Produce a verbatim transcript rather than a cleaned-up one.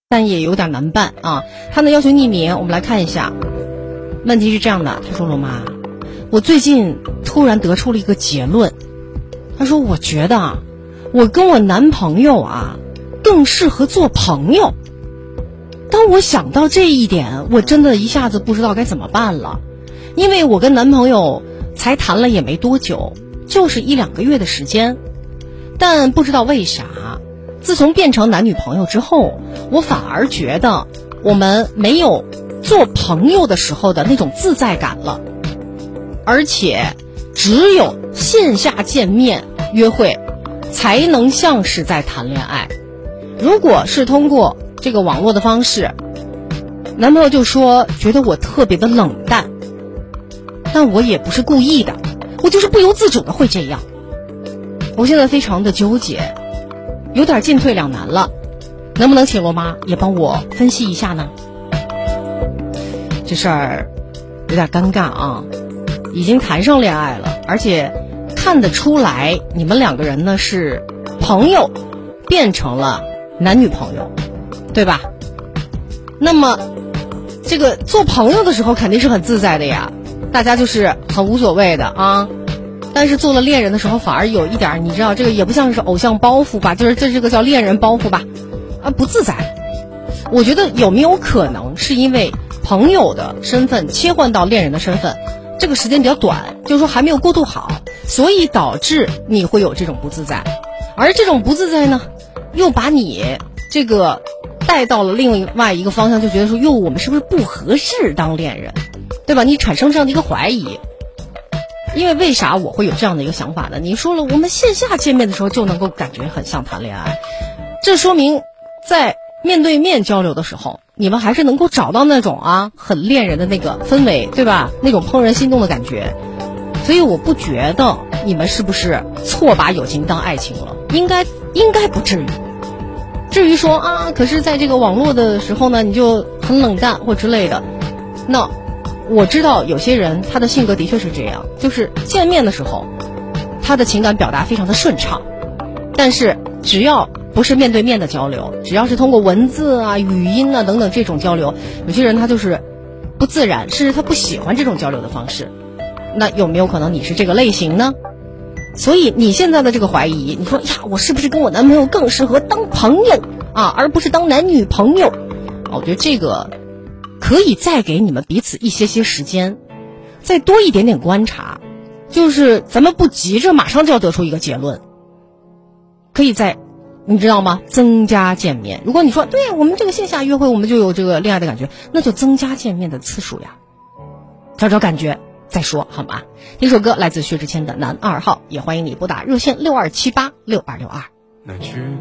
但也有点难办啊。他呢要求匿名，我们来看一下。问题是这样的，他说罗妈，我最近突然得出了一个结论。他说我觉得啊，我跟我男朋友啊更适合做朋友。当我想到这一点，我真的一下子不知道该怎么办了。因为我跟男朋友才谈了也没多久，就是一两个月的时间，但不知道为啥，自从变成男女朋友之后，我反而觉得我们没有做朋友的时候的那种自在感了，而且只有线下见面约会才能像是在谈恋爱。如果是通过这个网络的方式，男朋友就说觉得我特别的冷淡，但我也不是故意的，我就是不由自主的会这样。我现在非常的纠结，有点进退两难了，能不能请罗妈也帮我分析一下呢？这事儿有点尴尬啊，已经谈上恋爱了，而且看得出来你们两个人呢是朋友变成了男女朋友，对吧？那么这个做朋友的时候肯定是很自在的呀，大家就是很无所谓的啊。但是做了恋人的时候反而有一点，你知道这个也不像是偶像包袱吧，就是这这个叫恋人包袱吧，啊不自在。我觉得有没有可能是因为朋友的身份切换到恋人的身份，这个时间比较短，就是说还没有过渡好，所以导致你会有这种不自在。而这种不自在呢，又把你这个带到了另外一个方向，就觉得说哟，我们是不是不合适当恋人，对吧？你产生这样的一个怀疑。因为为啥我会有这样的一个想法呢？你说了，我们线下见面的时候就能够感觉很像谈恋爱，这说明在面对面交流的时候，你们还是能够找到那种啊很恋人的那个氛围，对吧？那种怦然心动的感觉。所以我不觉得你们是不是错把友情当爱情了，应该应该不至于。至于说啊，可是在这个网络的时候呢，你就很冷淡或之类的，那我知道有些人他的性格的确是这样，就是见面的时候他的情感表达非常的顺畅，但是只要不是面对面的交流，只要是通过文字啊语音啊等等这种交流，有些人他就是不自然，甚至他不喜欢这种交流的方式。那有没有可能你是这个类型呢？所以你现在的这个怀疑，你说呀，我是不是跟我男朋友更适合当朋友啊，而不是当男女朋友？我觉得这个可以再给你们彼此一些些时间，再多一点点观察，就是咱们不急着马上就要得出一个结论，可以再你知道吗？增加见面。如果你说对我们这个线下约会我们就有这个恋爱的感觉，那就增加见面的次数呀，找找感觉再说好吗？听首歌来自薛之谦的男二号，也欢迎你拨打热线六二七八六二六二。